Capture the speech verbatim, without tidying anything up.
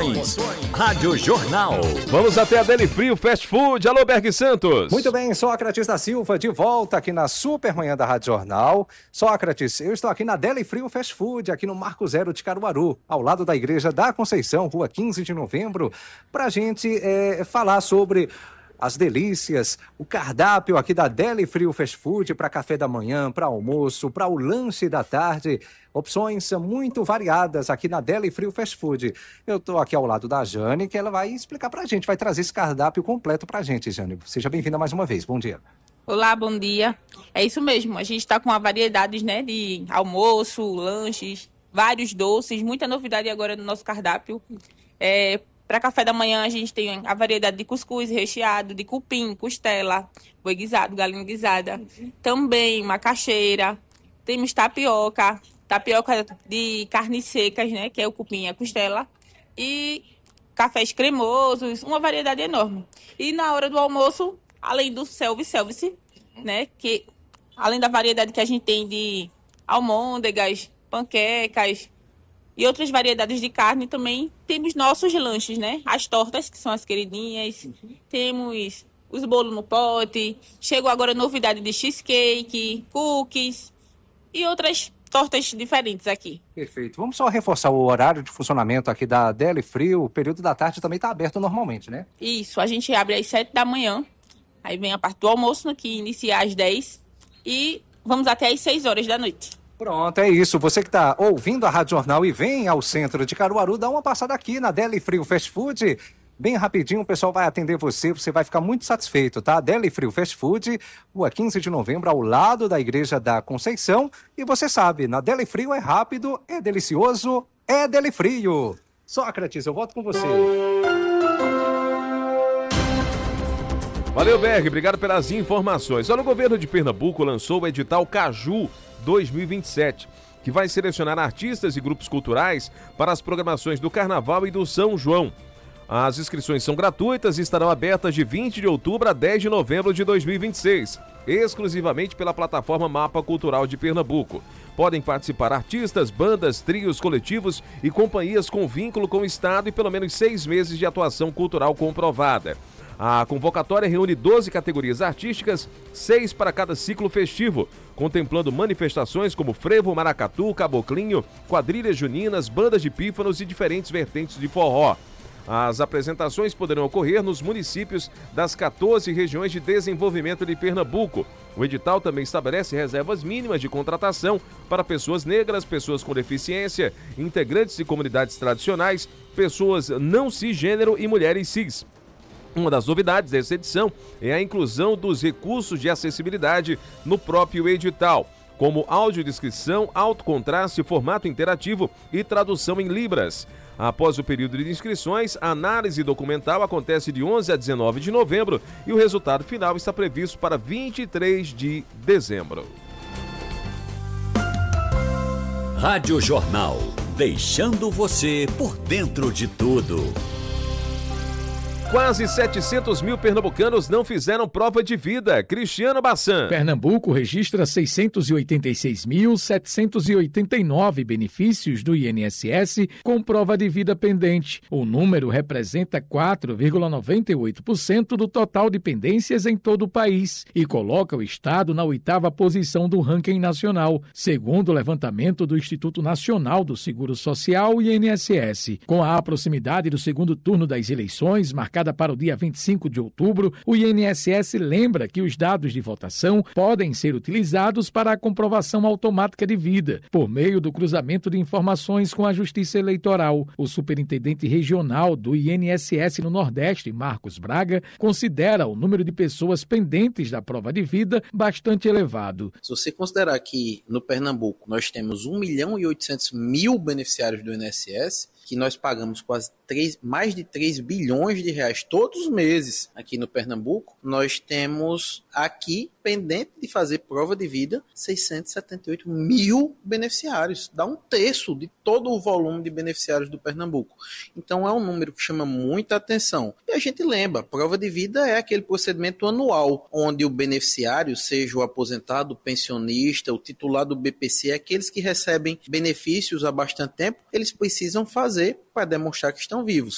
Promoções. Rádio Jornal. Vamos até a Deli Frio Fast Food. Alô, Berg Santos. Muito bem, Sócrates da Silva de volta aqui na Super Manhã da Rádio Jornal. Sócrates, eu estou aqui na Deli Frio Fast Food, aqui no Marco Zero de Caruaru, ao lado da Igreja da Conceição, rua quinze de novembro, para a gente é, falar sobre as delícias, o cardápio aqui da Deli Frio Fast Food para café da manhã, para almoço, para o lanche da tarde. Opções muito variadas aqui na Deli Frio Fast Food. Eu estou aqui ao lado da Jane, que ela vai explicar para a gente, vai trazer esse cardápio completo para a gente, Jane. Seja bem-vinda mais uma vez. Bom dia. Olá, bom dia. É isso mesmo, a gente está com uma variedade, né, de almoço, lanches, vários doces, muita novidade agora no nosso cardápio. É, Para café da manhã, a gente tem a variedade de cuscuz recheado, de cupim, costela, boi guisado, galinha guisada. Também macaxeira, temos tapioca, tapioca de carnes secas, né, que é o cupim e a costela. E cafés cremosos, uma variedade enorme. E na hora do almoço, além do self-service, né, que além da variedade que a gente tem de almôndegas, panquecas e outras variedades de carne, também temos nossos lanches, né? As tortas, que são as queridinhas, uhum. Temos os bolos no pote, chegou agora a novidade de cheesecake, cookies e outras tortas diferentes aqui. Perfeito. Vamos só reforçar o horário de funcionamento aqui da Deli Frio. O período da tarde também está aberto normalmente, né? Isso, a gente abre às sete da manhã, aí vem a parte do almoço, que inicia às dez, e vamos até às seis horas da noite. Pronto, é isso. Você que está ouvindo a Rádio Jornal e vem ao centro de Caruaru, dá uma passada aqui na Deli Frio Fast Food. Bem rapidinho, o pessoal vai atender você, você vai ficar muito satisfeito, tá? Deli Frio Fast Food, rua quinze de novembro, ao lado da Igreja da Conceição. E você sabe, na Deli Frio é rápido, é delicioso, é Deli Frio. Sócrates, eu volto com você. Valeu, Berg, obrigado pelas informações. Olha, o governo de Pernambuco lançou o edital Caju dois mil e vinte e sete, que vai selecionar artistas e grupos culturais para as programações do Carnaval e do São João. As inscrições são gratuitas e estarão abertas de vinte de outubro a dez de novembro de dois mil e vinte e seis, exclusivamente pela plataforma Mapa Cultural de Pernambuco. Podem participar artistas, bandas, trios, coletivos e companhias com vínculo com o Estado e pelo menos seis meses de atuação cultural comprovada. A convocatória reúne doze categorias artísticas, seis para cada ciclo festivo, contemplando manifestações como frevo, maracatu, caboclinho, quadrilhas juninas, bandas de pífanos e diferentes vertentes de forró. As apresentações poderão ocorrer nos municípios das quatorze regiões de desenvolvimento de Pernambuco. O edital também estabelece reservas mínimas de contratação para pessoas negras, pessoas com deficiência, integrantes de comunidades tradicionais, pessoas não cisgênero e mulheres cis. Uma das novidades dessa edição é a inclusão dos recursos de acessibilidade no próprio edital, como audiodescrição, alto contraste, formato interativo e tradução em libras. Após o período de inscrições, a análise documental acontece de onze a dezenove de novembro e o resultado final está previsto para vinte e três de dezembro. Rádio Jornal, deixando você por dentro de tudo. Quase setecentos mil pernambucanos não fizeram prova de vida. Cristiano Bassan. Pernambuco registra seiscentos e oitenta e seis mil, setecentos e oitenta e nove benefícios do I N S S com prova de vida pendente. O número representa quatro vírgula noventa e oito por cento do total de pendências em todo o país e coloca o estado na oitava posição do ranking nacional, segundo o levantamento do Instituto Nacional do Seguro Social, I N S S. Com a proximidade do segundo turno das eleições, marcada para o dia vinte e cinco de outubro, o I N S S lembra que os dados de votação podem ser utilizados para a comprovação automática de vida, por meio do cruzamento de informações com a Justiça Eleitoral. O superintendente regional do I N S S no Nordeste, Marcos Braga, considera o número de pessoas pendentes da prova de vida bastante elevado. Se você considerar que no Pernambuco nós temos um milhão e oitocentos mil beneficiários do I N S S, que nós pagamos quase três, mais de três bilhões de reais todos os meses aqui no Pernambuco, nós temos aqui pendente de fazer prova de vida seiscentos e setenta e oito mil beneficiários, dá um terço de todo o volume de beneficiários do Pernambuco. Então é um número que chama muita atenção. E a gente lembra, prova de vida é aquele procedimento anual, onde o beneficiário, seja o aposentado, o pensionista, o titular do B P C, aqueles que recebem benefícios há bastante tempo, eles precisam fazer para demonstrar que estão vivos.